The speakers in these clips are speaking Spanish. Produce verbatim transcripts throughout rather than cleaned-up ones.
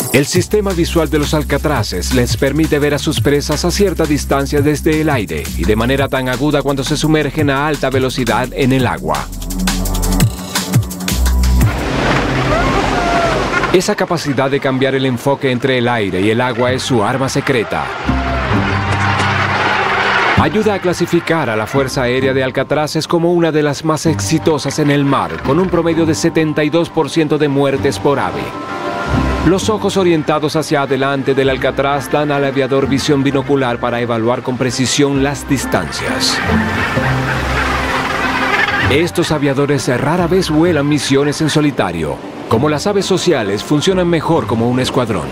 El sistema visual de los alcatraces les permite ver a sus presas a cierta distancia desde el aire y de manera tan aguda cuando se sumergen a alta velocidad en el agua. Esa capacidad de cambiar el enfoque entre el aire y el agua es su arma secreta. Ayuda a clasificar a la Fuerza Aérea de Alcatraces como una de las más exitosas en el mar, con un promedio de setenta y dos por ciento de muertes por ave. Los ojos orientados hacia adelante del Alcatraz dan al aviador visión binocular para evaluar con precisión las distancias. Estos aviadores rara vez vuelan misiones en solitario. Como las aves sociales, funcionan mejor como un escuadrón.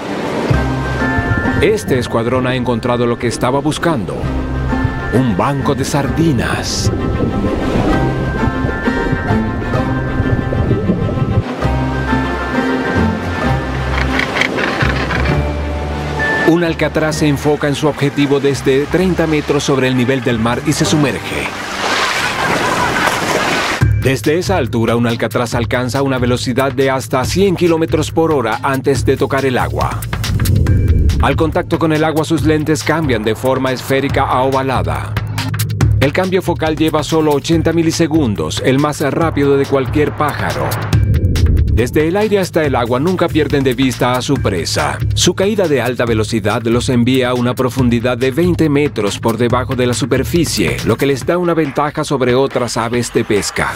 Este escuadrón ha encontrado lo que estaba buscando: un banco de sardinas. Un alcatraz se enfoca en su objetivo desde treinta metros sobre el nivel del mar y se sumerge. Desde esa altura, un alcatraz alcanza una velocidad de hasta cien kilómetros por hora antes de tocar el agua. Al contacto con el agua, sus lentes cambian de forma esférica a ovalada. El cambio focal lleva solo ochenta milisegundos, el más rápido de cualquier pájaro. Desde el aire hasta el agua nunca pierden de vista a su presa. Su caída de alta velocidad los envía a una profundidad de veinte metros por debajo de la superficie, lo que les da una ventaja sobre otras aves de pesca.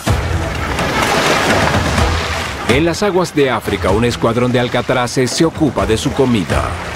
En las aguas de África, un escuadrón de alcatraces se ocupa de su comida.